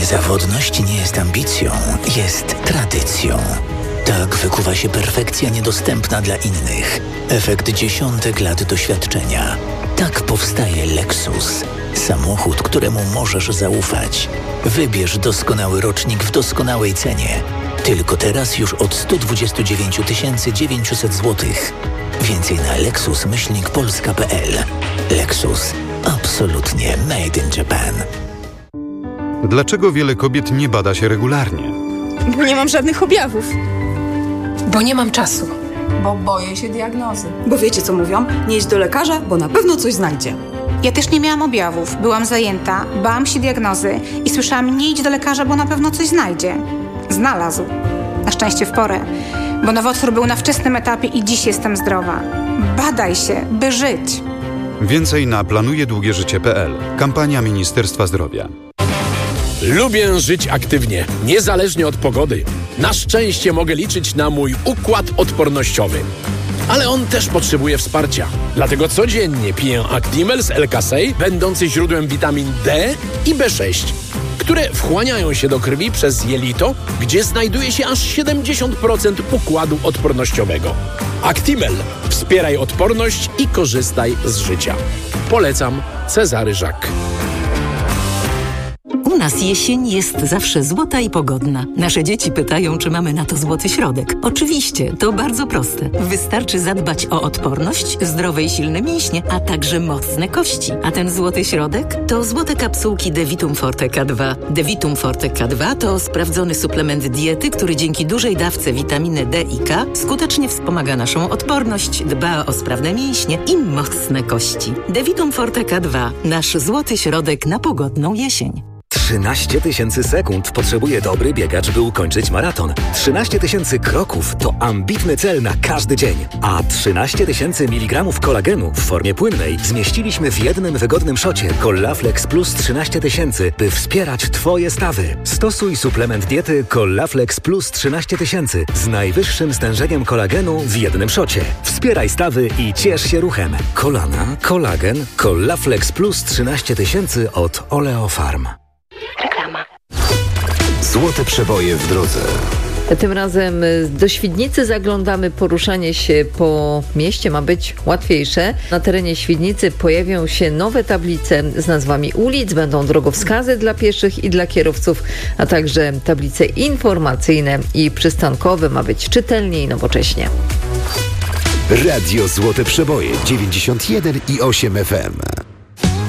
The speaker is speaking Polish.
Niezawodność nie jest ambicją, jest tradycją. Tak wykuwa się perfekcja niedostępna dla innych. Efekt dziesiątek lat doświadczenia. Tak powstaje Lexus. Samochód, któremu możesz zaufać. Wybierz doskonały rocznik w doskonałej cenie. Tylko teraz już od 129 900 zł. Więcej na lexus-polska.pl. Lexus. Absolutnie made in Japan. Dlaczego wiele kobiet nie bada się regularnie? Bo nie mam żadnych objawów. Bo nie mam czasu. Bo boję się diagnozy. Bo wiecie co mówią? Nie idź do lekarza, bo na pewno coś znajdzie. Ja też nie miałam objawów, byłam zajęta, bałam się diagnozy i słyszałam: nie idź do lekarza, bo na pewno coś znajdzie. Znalazł. Na szczęście w porę, bo nowotwór był na wczesnym etapie i dziś jestem zdrowa. Badaj się, by żyć. Więcej na planujedługieżycie.pl. Kampania Ministerstwa Zdrowia. Lubię żyć aktywnie, niezależnie od pogody. Na szczęście mogę liczyć na mój układ odpornościowy. Ale on też potrzebuje wsparcia. Dlatego codziennie piję Actimel z L-Kasei, będący źródłem witamin D i B6, które wchłaniają się do krwi przez jelito, gdzie znajduje się aż 70% układu odpornościowego. Actimel. Wspieraj odporność i korzystaj z życia. Polecam. Cezary Żak. U nas jesień jest zawsze złota i pogodna. Nasze dzieci pytają, czy mamy na to złoty środek. Oczywiście, to bardzo proste. Wystarczy zadbać o odporność, zdrowe i silne mięśnie, a także mocne kości. A ten złoty środek to złote kapsułki Devitum Forte K2. Devitum Forte K2 to sprawdzony suplement diety, który dzięki dużej dawce witaminy D i K skutecznie wspomaga naszą odporność, dba o sprawne mięśnie i mocne kości. Devitum Forte K2. Nasz złoty środek na pogodną jesień. 13 000 sekund potrzebuje dobry biegacz, by ukończyć maraton. 13 000 kroków to ambitny cel na każdy dzień. A 13 000 mg kolagenu w formie płynnej zmieściliśmy w jednym wygodnym szocie Collaflex Plus 13 000, by wspierać Twoje stawy. Stosuj suplement diety Collaflex Plus 13 000 z najwyższym stężeniem kolagenu w jednym szocie. Wspieraj stawy i ciesz się ruchem. Kolana, kolagen, Collaflex Plus 13 000 od Oleofarm. Reklama. Złote przeboje w drodze. Tym razem do Świdnicy zaglądamy. Poruszanie się po mieście ma być łatwiejsze. Na terenie Świdnicy pojawią się nowe tablice z nazwami ulic, będą drogowskazy dla pieszych i dla kierowców, a także tablice informacyjne i przystankowe. Ma być czytelnie i nowocześnie. Radio Złote Przeboje 91,8 FM.